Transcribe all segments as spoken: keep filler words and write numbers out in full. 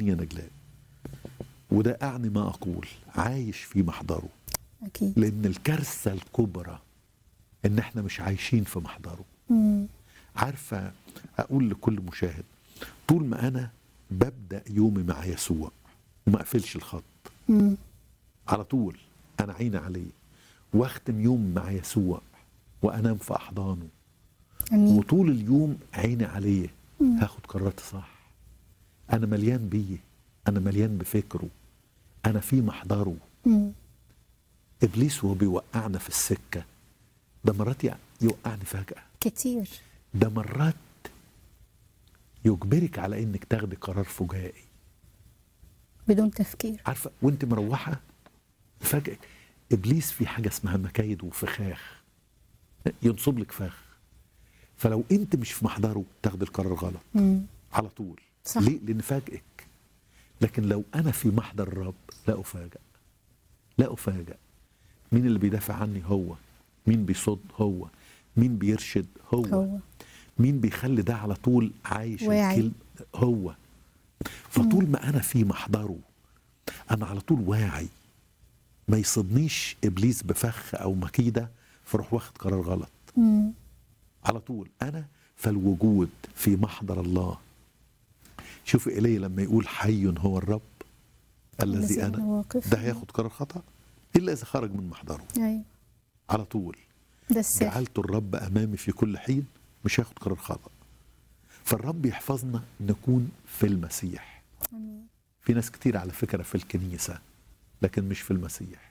صدقيني يا نجلاء، وده أعني ما أقول، عايش في محضره. أكيد. لأن الكارثة الكبرى إن إحنا مش عايشين في محضره. مم. عارفة أقول لكل مشاهد، طول ما أنا ببدأ يومي مع يسوع وما أقفلش الخط، مم. على طول أنا عيني عليه، واختم يوم مع يسوع وأنام في أحضانه، أمين. وطول اليوم عيني عليه، مم. هاخد قرارات صح. أنا مليان بيه، أنا مليان بفكره، أنا في محضره. مم. إبليس وهو بيوقعنا في السكة ده مرات يوقعني فجأة، كتير. ده مرات يجبرك على إنك تاخدي قرار فجائي بدون تفكير. عارفة، وانت مروحة فجأة إبليس في حاجة اسمها مكايد وفخاخ، ينصب لك فخ، فلو انت مش في محضره تاخدي القرار غلط. مم. على طول. صح. ليه؟ لأن فاجئك. لكن لو أنا في محضر الرب لا أفاجأ، لا أفاجأ. مين اللي بيدافع عني؟ هو. مين بيصد؟ هو. مين بيرشد؟ هو, هو. مين بيخلي ده على طول عايش واعي. الكلمة؟ هو. فطول ما أنا في محضره أنا على طول واعي، ما يصدنيش إبليس بفخ أو مكيدة فروح واخد قرار غلط. مم. على طول أنا فالوجود في محضر الله. شوف إليه لما يقول حي هو الرب الذي أنا، واقف. ده هياخد قرار خطأ إلا إذا خرج من محضره. أيوة. على طول ده السر. جعلت الرب أمامي في كل حين، مش هياخد قرار خطأ. فالرب يحفظنا نكون في المسيح. أمين. في ناس كتير على فكرة في الكنيسة لكن مش في المسيح.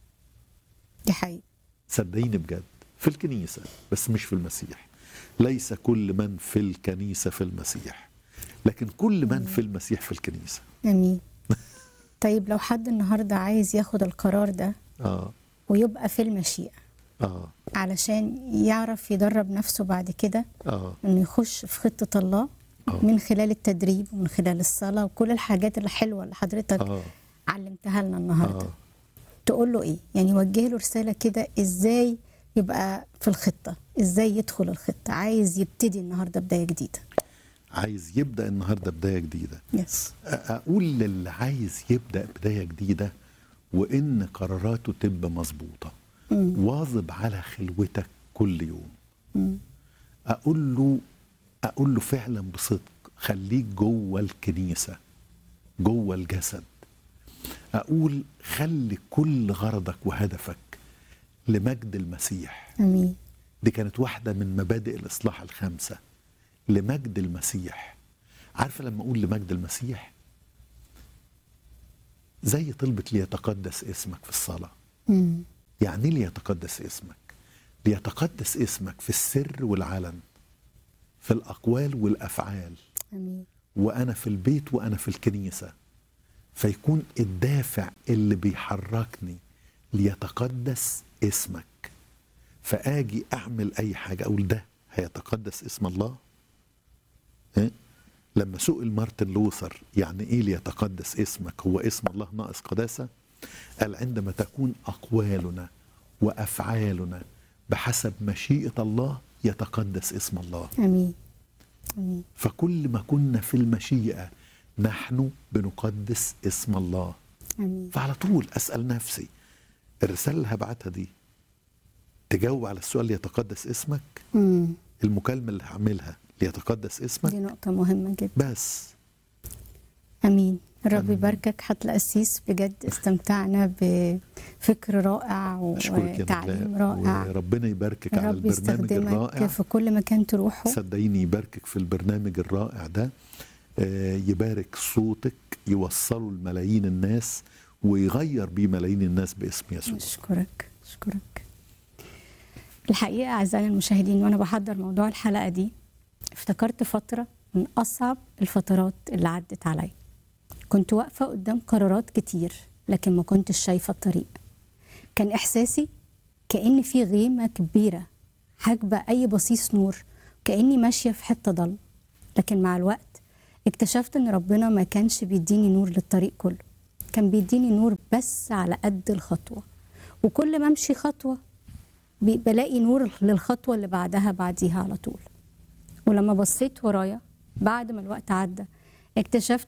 دي حقيقة. صدقيني بجد، في الكنيسة بس مش في المسيح. ليس كل من في الكنيسة في المسيح، لكن كل من في المسيح في الكنيسة. أمين. طيب لو حد النهاردة عايز ياخد القرار ده آه ويبقى في المشيئة آه علشان يعرف يدرب نفسه بعد كده آه انه يخش في خطة الله آه. من خلال التدريب ومن خلال الصلاة وكل الحاجات الحلوة اللي حضرتك آه. علمتها لنا النهاردة، آه. تقول له ايه؟ يعني وجه له رسالة كده ازاي يبقى في الخطة، ازاي يدخل الخطة، عايز يبتدي النهاردة بداية جديدة. عايز يبدأ النهاردة بداية جديدة. يس. أقول للي عايز يبدأ بداية جديدة وإن قراراته تبقى مظبوطة، واظب على خلوتك كل يوم. مم. أقول له أقول له فعلا بصدق خليك جوه الكنيسة، جوه الجسد. أقول خلي كل غرضك وهدفك لمجد المسيح. امين. دي كانت واحدة من مبادئ الإصلاح الخمسة، لمجد المسيح. عارفة لما أقول لمجد المسيح زي طلبة ليتقدس اسمك في الصلاة. مم. يعني ليتقدس اسمك، ليتقدس اسمك في السر والعلن، في الأقوال والأفعال، امين. وأنا في البيت وأنا في الكنيسة. فيكون الدافع اللي بيحركني ليتقدس اسمك، فآجي أعمل أي حاجة أقول ده هيتقدس اسم الله. ها؟ لما سئل مارتن لوثر يعني إيه ليتقدس اسمك، هو اسم الله ناقص قداسة؟ قال عندما تكون أقوالنا وأفعالنا بحسب مشيئة الله يتقدس اسم الله. امين. امين. فكل ما كنا في المشيئة نحن بنقدس اسم الله. امين. فعلى طول أسأل نفسي الرسالة اللي هبعتها دي تجاوب على السؤال ليتقدس اسمك؟ مم. المكالمة اللي هعملها ليتقدس اسمك؟ دي نقطة مهمة جدا. بس. امين. الرب أمين. يباركك حضرة القسيس، بجد استمتعنا بفكر رائع أشكرك يا وتعليم نجلاء، رائع. وربنا يباركك على الرب البرنامج الرائع. يستخدمك في كل مكان تروحه. صدقيني يباركك في البرنامج الرائع ده، يبارك صوتك يوصلوا لملايين الناس ويغير بيه ملايين الناس باسم يسوع. أشكرك أشكرك. الحقيقة أعزائي المشاهدين، وأنا بحضر موضوع الحلقة دي افتكرت فترة من أصعب الفترات اللي عدت علي. كنت واقفة قدام قرارات كتير لكن ما كنتش شايفة الطريق. كان إحساسي كأن في غيمة كبيرة حاجبة أي بصيص نور، كأني ماشية في حتة ضل. لكن مع الوقت اكتشفت ان ربنا ما كانش بيديني نور للطريق كله، كان بيديني نور بس على قد الخطوة. وكل ما امشي خطوة بلاقي نور للخطوة اللي بعدها بعديها على طول. ولما بصيت ورايا بعد ما الوقت عدى اكتشفت